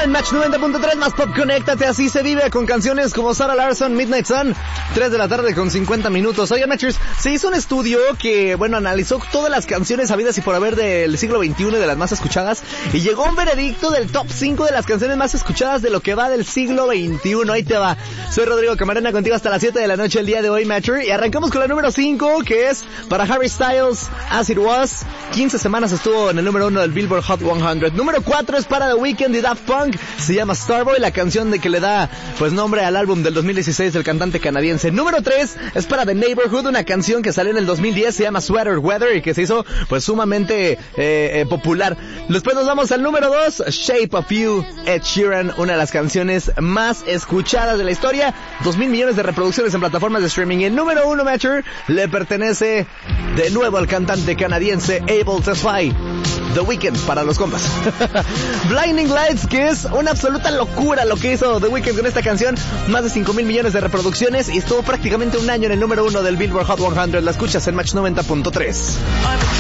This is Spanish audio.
en Match 90.3 más Pop. Conéctate, así se vive, con canciones como Sarah Larson, Midnight Sun, 3 de la tarde con 50 minutos. Oigan, Matchers, se hizo un estudio que, analizó todas las canciones habidas y por haber del siglo XXI y de las más escuchadas, y llegó a un veredicto del top 5 de las canciones más escuchadas de lo que va del siglo XXI. Ahí te va. Soy Rodrigo Camarena, contigo hasta las 7 de la noche el día de hoy, Matcher, y arrancamos con la número 5, que es para Harry Styles, As It Was. 15 semanas estuvo en el número 1 del Billboard Hot 100. Número 4 es para The Weeknd y Daft Punk, se llama Starboy, la canción de que le da pues nombre al álbum del 2016 del cantante canadiense. Número 3 es para The Neighborhood, una canción que salió en el 2010, se llama Sweater Weather y que se hizo pues sumamente popular. Después nos vamos al número 2, Shape of You, Ed Sheeran, una de las canciones más escuchadas de la historia, 2,000 millones de reproducciones en plataformas de streaming. Y el número 1, Matcher, le pertenece de nuevo al cantante canadiense Able to Fly, The Weeknd, para los compas. Blinding Lights, que es una absoluta locura lo que hizo The Weeknd con esta canción, más de 5,000 millones de reproducciones y estuvo prácticamente un año en el número 1 del Billboard Hot 100. La escuchas en Match 90.3.